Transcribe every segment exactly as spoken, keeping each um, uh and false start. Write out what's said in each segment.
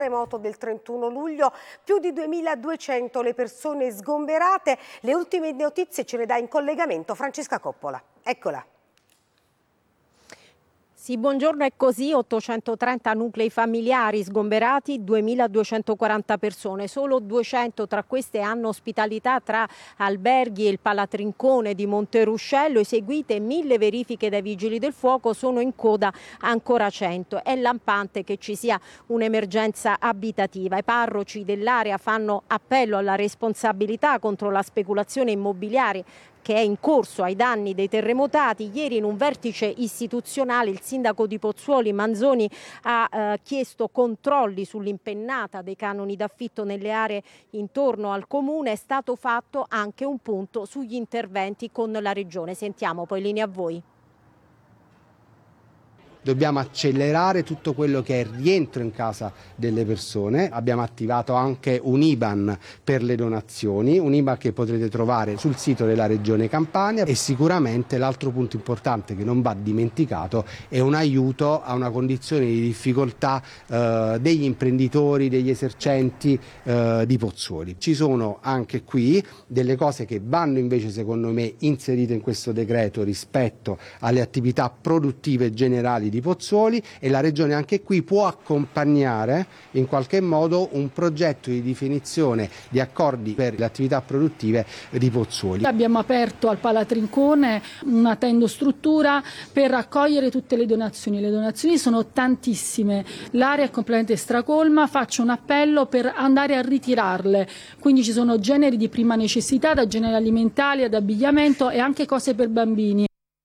Terremoto del trentuno luglio, più di duemiladuecento le persone sgomberate. Le ultime notizie ce le dà in collegamento Francesca Coppola. Eccola. Sì, buongiorno, è così, ottocentotrenta nuclei familiari sgomberati, duemiladuecentoquaranta persone, solo duecento tra queste hanno ospitalità tra alberghi e il Palatrincone di Monteruscello, eseguite mille verifiche dai vigili del fuoco, sono in coda ancora cento. È lampante che ci sia un'emergenza abitativa. I parroci dell'area fanno appello alla responsabilità contro la speculazione immobiliare che è in corso ai danni dei terremotati. Ieri in un vertice istituzionale il sindaco di Pozzuoli Manzoni ha eh, chiesto controlli sull'impennata dei canoni d'affitto nelle aree intorno al comune. È stato fatto anche un punto sugli interventi con la regione. Sentiamo poi, linea a voi. Dobbiamo accelerare tutto quello che è il rientro in casa delle persone. Abbiamo attivato anche un I B A N per le donazioni, un I B A N che potrete trovare sul sito della Regione Campania, e sicuramente l'altro punto importante che non va dimenticato è un aiuto a una condizione di difficoltà eh, degli imprenditori, degli esercenti eh, di Pozzuoli. Ci sono anche qui delle cose che vanno invece secondo me inserite in questo decreto rispetto alle attività produttive generali di Pozzuoli, e la Regione anche qui può accompagnare in qualche modo un progetto di definizione di accordi per le attività produttive di Pozzuoli. Abbiamo aperto al Palatrincone una tendostruttura per raccogliere tutte le donazioni. Le donazioni sono tantissime, l'area è completamente stracolma, faccio un appello per andare a ritirarle, quindi ci sono generi di prima necessità, da generi alimentari ad abbigliamento e anche cose per bambini.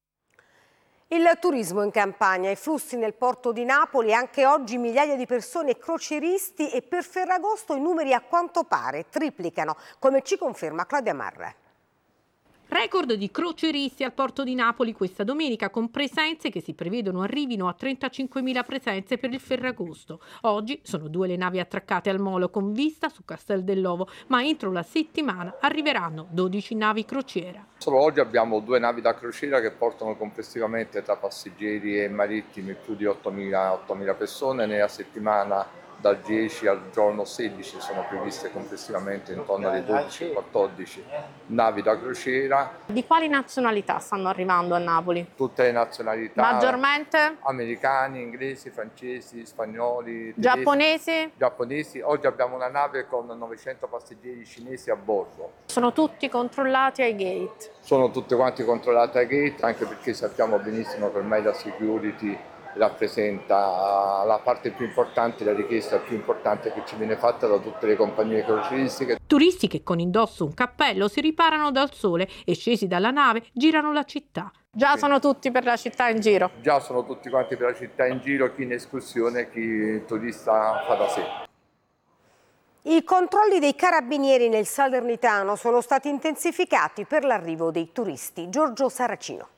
Il turismo in Campania, i flussi nel porto di Napoli, anche oggi migliaia di persone e crocieristi, e per Ferragosto i numeri a quanto pare triplicano, come ci conferma Claudia Marre. Record di crocieristi al porto di Napoli questa domenica, con presenze che si prevedono arrivino a trentacinquemila presenze per il Ferragosto. Oggi sono due le navi attraccate al molo con vista su Castel dell'Ovo, ma entro la settimana arriveranno dodici navi crociera. Solo oggi abbiamo due navi da crociera che portano complessivamente tra passeggeri e marittimi più di ottomila persone. Nella settimana dal dieci al giorno sedici sono previste complessivamente intorno alle dodici quattordici navi da crociera. Di quali nazionalità stanno arrivando a Napoli? Tutte le nazionalità. Maggiormente? Americani, inglesi, francesi, spagnoli, tedeschi, giapponesi? Giapponesi. Oggi abbiamo una nave con novecento passeggeri cinesi a bordo. Sono tutti controllati ai gate? Sono tutti quanti controllati ai gate, anche perché sappiamo benissimo che ormai la security rappresenta la parte più importante, la richiesta più importante che ci viene fatta da tutte le compagnie crocieristiche. Turisti che con indosso un cappello si riparano dal sole e scesi dalla nave girano la città. Già sono tutti per la città in giro? Già sono tutti quanti per la città in giro, chi in escursione, chi turista fa da sé. I controlli dei carabinieri nel Salernitano sono stati intensificati per l'arrivo dei turisti. Giorgio Saracino.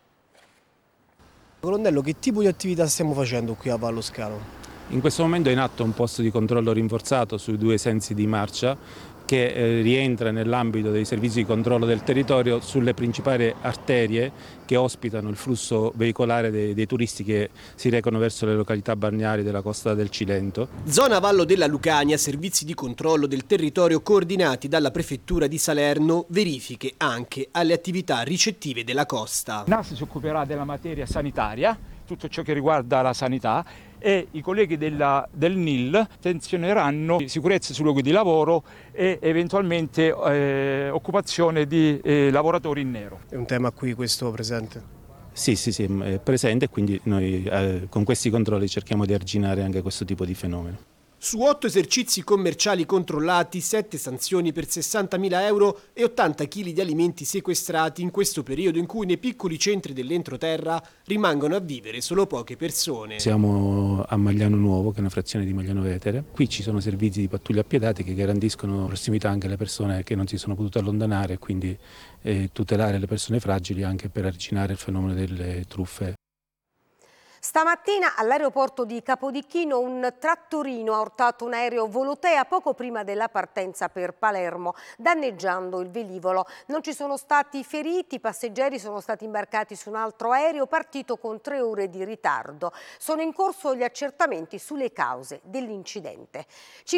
Colonnello, che tipo di attività stiamo facendo qui a Vallo Scalo? In questo momento è in atto un posto di controllo rinforzato sui due sensi di marcia che eh, rientra nell'ambito dei servizi di controllo del territorio sulle principali arterie che ospitano il flusso veicolare dei, dei turisti che si recano verso le località balneari della costa del Cilento. Zona Vallo della Lucania, servizi di controllo del territorio coordinati dalla prefettura di Salerno, verifiche anche alle attività ricettive della costa. N A S si occuperà della materia sanitaria, tutto ciò che riguarda la sanità, e i colleghi della, del N I L attenzioneranno sicurezza sui luoghi di lavoro e eventualmente eh, occupazione di eh, lavoratori in nero. È un tema qui questo presente? Sì, sì, sì, è presente, e quindi noi eh, con questi controlli cerchiamo di arginare anche questo tipo di fenomeno. Su otto esercizi commerciali controllati, sette sanzioni per sessantamila euro e ottanta chili di alimenti sequestrati in questo periodo in cui nei piccoli centri dell'entroterra rimangono a vivere solo poche persone. Siamo a Magliano Nuovo, che è una frazione di Magliano Vetere. Qui ci sono servizi di pattuglia appiedati che garantiscono prossimità anche alle persone che non si sono potute allontanare, e quindi eh, tutelare le persone fragili anche per arginare il fenomeno delle truffe. Stamattina all'aeroporto di Capodichino un trattorino ha urtato un aereo Volotea poco prima della partenza per Palermo, danneggiando il velivolo. Non ci sono stati feriti, i passeggeri sono stati imbarcati su un altro aereo partito con tre ore di ritardo. Sono in corso gli accertamenti sulle cause dell'incidente.